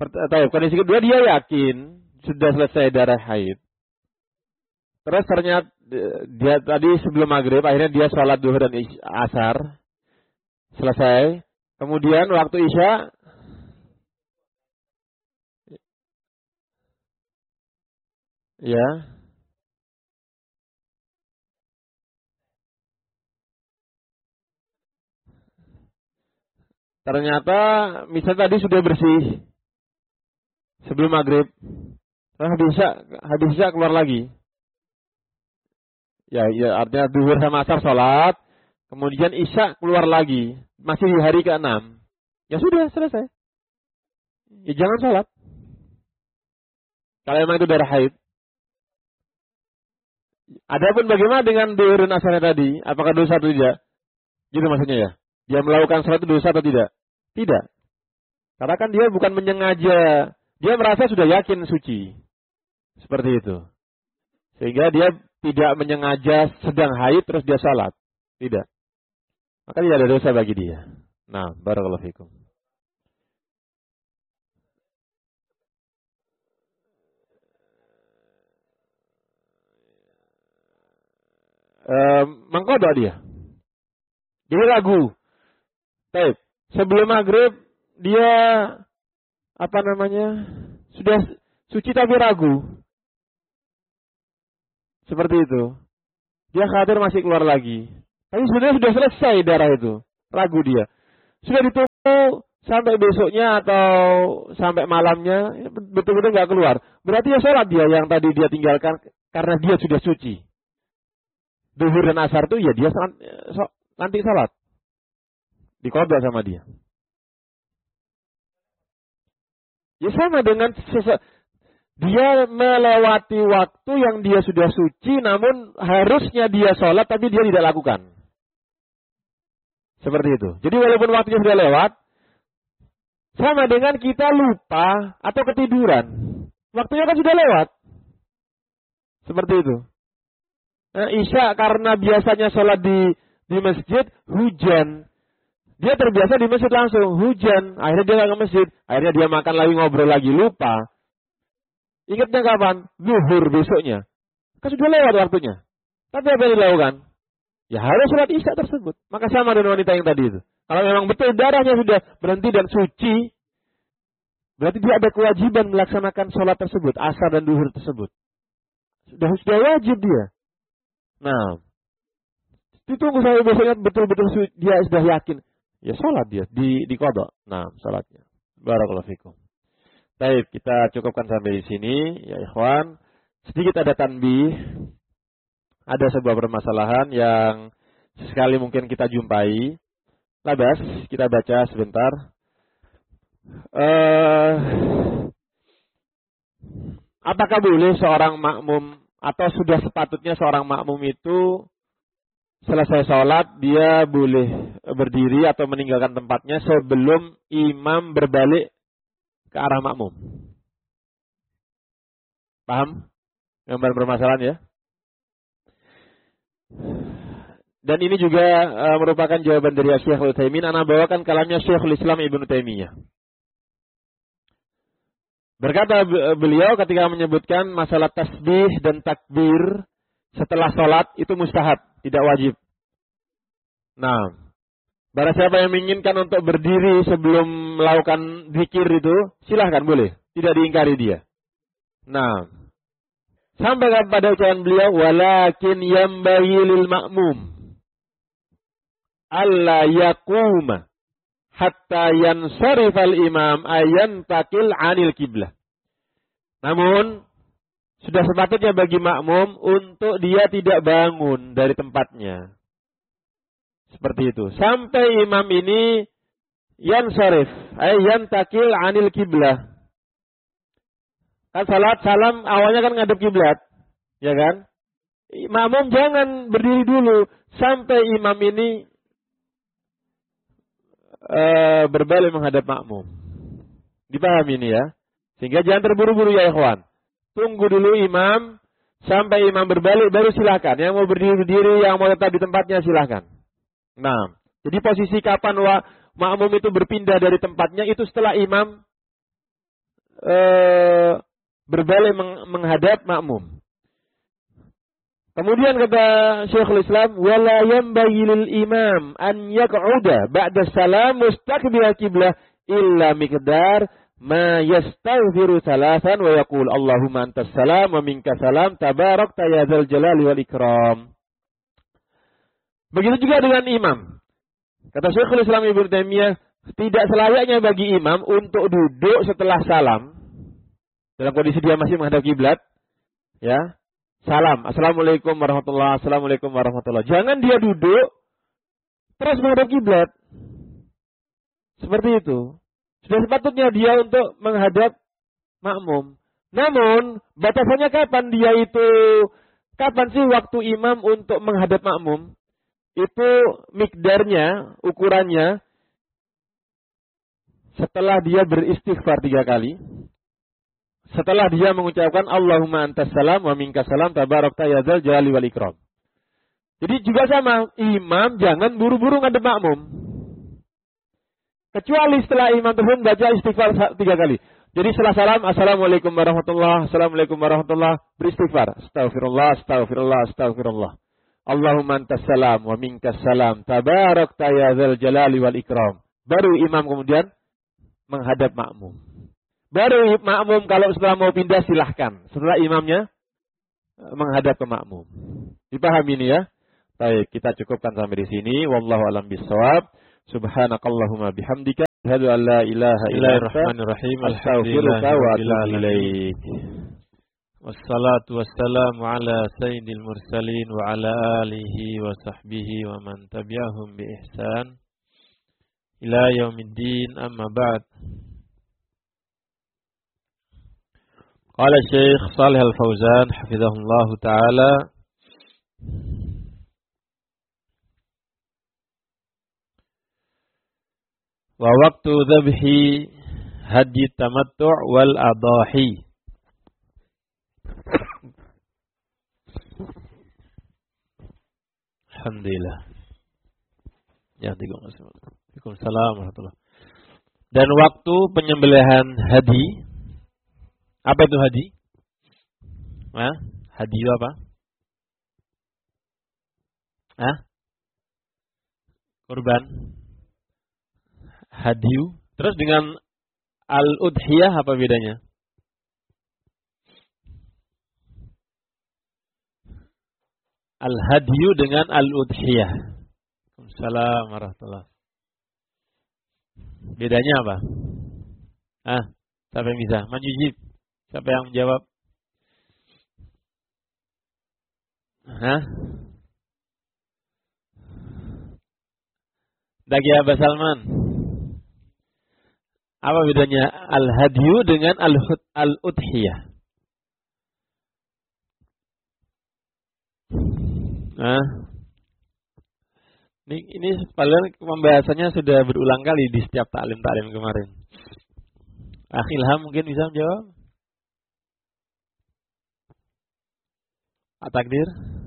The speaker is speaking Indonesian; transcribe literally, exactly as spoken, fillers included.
Tahu, kondisi kedua dia yakin sudah selesai darah haid. Terus ternyata dia tadi sebelum maghrib akhirnya dia sholat duhur dan asar selesai. Kemudian waktu isya ya ternyata misalnya tadi sudah bersih sebelum maghrib. Terus habis isya, habis isya keluar lagi. Ya, ya artinya duhur sama asar sholat, kemudian isya keluar lagi, masih di hari keenam. Ya sudah selesai. Ya jangan sholat. Kalau memang itu darah haid. Adapun bagaimana dengan duhur dan asarnya tadi? Apakah dosa atau tidak? Gitu maksudnya ya. Dia melakukan sholat itu dosa atau tidak? Tidak. Karena kan dia bukan menyengaja. Dia merasa sudah yakin suci. Seperti itu. Sehingga dia tidak menyengaja sedang haid terus dia salat. Tidak. Maka tidak ada dosa bagi dia. Nah, barakallahu fikum. Ehm, mengkodok dia. Jadi ragu. Baik. Sebelum maghrib dia apa namanya? Sudah suci tapi ragu. Seperti itu. Dia khawatir masih keluar lagi. Tapi sebenarnya sudah selesai darah itu. Ragu dia. Sudah ditunggu sampai besoknya atau sampai malamnya. Betul-betul nggak keluar. Berarti ya sholat dia yang tadi dia tinggalkan. Karena dia sudah suci. Duhur dan asar itu ya dia nanti sholat. Diqadha sama dia. Ya sama dengan sesuatu. Dia melewati waktu yang dia sudah suci, namun harusnya dia sholat, tapi dia tidak lakukan. Seperti itu. Jadi walaupun waktunya sudah lewat, sama dengan kita lupa atau ketiduran. Waktunya kan sudah lewat. Seperti itu. Nah, Isya karena biasanya sholat di, di masjid, hujan. Dia terbiasa di masjid langsung, hujan. Akhirnya dia nggak ke masjid. Akhirnya dia makan lagi, ngobrol lagi, lupa. Ingatnya kapan? Zuhur besoknya. Kan sudah lewat waktunya. Tapi apa yang dilakukan? Ya harus sholat isya tersebut. Maka sama dengan wanita yang tadi itu. Kalau memang betul darahnya sudah berhenti dan suci, berarti dia ada kewajiban melaksanakan sholat tersebut, asar dan duhur tersebut. Sudah sudah wajib dia. Nah, ditunggu sampai besoknya betul-betul dia sudah yakin. Ya sholat dia di di qadha. Nah, sholatnya. Barakallahu fikum. Baik, kita cukupkan sampai di sini, ya ikhwan. Sedikit ada tanbih. Ada sebuah permasalahan yang sekali mungkin kita jumpai. Labas, kita baca sebentar. Uh, apakah boleh seorang makmum atau sudah sepatutnya seorang makmum itu selesai sholat dia boleh berdiri atau meninggalkan tempatnya sebelum imam berbalik ke arah makmum? Paham gambar permasalahan ya? Dan ini juga uh, merupakan jawaban dari Syekhul Utsaimin. Ana bawakan kalamnya Syekhul Islam Ibnu Taimiyah. Berkata beliau ketika menyebutkan masalah tasbih dan takbir setelah sholat itu mustahab, tidak wajib. Nah, barang siapa yang menginginkan untuk berdiri sebelum melakukan zikir itu, silahkan boleh. Tidak diingkari dia. Nah, sampai kepada ucapan beliau, walakin yambaghi lil ma'mum alla yaquma hatta yansarif al imam ayan takil anil kiblah. Namun, sudah sepatutnya bagi makmum untuk dia tidak bangun dari tempatnya. Seperti itu. Sampai imam ini yansarif, ay yantakil anil kiblah. Kan salat salam awalnya kan ngadep kiblat, ya kan? Makmum jangan berdiri dulu sampai imam ini uh, berbalik menghadap makmum. Dipahami ini ya? Sehingga jangan terburu-buru ya ikhwan. Tunggu dulu imam sampai imam berbalik baru silakan. Yang mau berdiri-berdiri, yang mau tetap di tempatnya silakan. Nah, jadi posisi kapan wa, makmum itu berpindah dari tempatnya itu setelah imam uh, berbalik meng- menghadap makmum. Kemudian kata Syekhul Islam, wala yanbaghi lil imam an yaq'uda ba'da salam mustaqbil qiblah illa miqdar ma yastaghfiru thalathan wa yaqul Allahumma antas salam wa minkas salam tabarakta ya dzal jalali wal ikram. Begitu juga dengan imam. Kata Syekhul Islam Ibnu Taimiyah, tidak selayaknya bagi imam untuk duduk setelah salam dalam kondisi dia masih menghadap kiblat, ya. Salam, assalamualaikum warahmatullahi, assalamualaikum warahmatullahi. Jangan dia duduk terus menghadap kiblat. Seperti itu. Sudah sepatutnya dia untuk menghadap makmum. Namun batasannya kapan dia itu, kapan sih waktu imam untuk menghadap makmum? Itu mikdarnya, ukurannya setelah dia beristighfar tiga kali. Setelah dia mengucapkan Allahumma antas salam wa minkas salam tabarakta ya dzal jalali wal ikram. Jadi juga sama, imam jangan buru-buru ngadep makmum. Kecuali setelah imam tersebut baca istighfar tiga kali. Jadi setelah salam, assalamualaikum warahmatullahi, assalamualaikum warahmatullahi, beristighfar. Astaghfirullah, astaghfirullah, astaghfirullah. Allahumma antas salam wa minkas salam tabarakta ya dzal jalali wal ikram. Baru imam kemudian menghadap makmum. Baru makmum kalau setelah mau pindah silahkan. Setelah imamnya menghadap ke makmum. Dipahami ini ya? Baik, kita cukupkan sampai di sini. Wallahu a'lam bishawab. Subhanakallahumma bihamdika asyhadu an la ilaha illa anta astaghfiruka wa atubu ilaik. Wassalatu wassalamu ala sayyidil mursalin wa ala alihi wa sahbihi wa man tabi'ahum bi ihsan ila yaumiddin, amma ba'd. Qala Syekh Shalih Al-Fauzan hafizahullah taala, wa waktu dzabhi hadyi tamattu' wal adahi. Alhamdulillah. Ya, Waalaikumsalam warahmatullahi. Dan waktu penyembelihan hadi. Apa itu hadi? Hah? Hadi itu apa? Hah? Kurban. Hadiu. Terus dengan al-udhiyah apa bedanya? Al-hadiyu dengan al-udhiyah. Assalamualaikum warahmatullahi. Bedanya apa? Ah, siapa yang bisa? Manjujib. Siapa yang menjawab? Hah? Dagi Abah Salman. Apa bedanya al-hadiyu dengan al-udhiyah? Nah, ini, ini padahal pembahasannya sudah berulang kali di setiap taklim-taklim kemarin. Akhi Ilham mungkin bisa menjawab? At-Takdir?